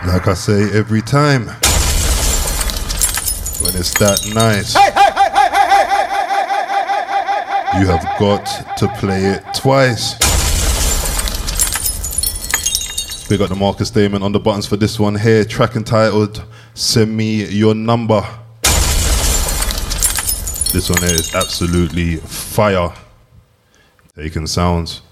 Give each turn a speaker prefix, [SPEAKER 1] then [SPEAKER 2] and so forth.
[SPEAKER 1] Like I say every time, when it's that nice, you have got to play it twice. We got the Marcus Damon on the buttons for this one here, track entitled Send Me Your Number. This one here is absolutely fire. Taking sounds.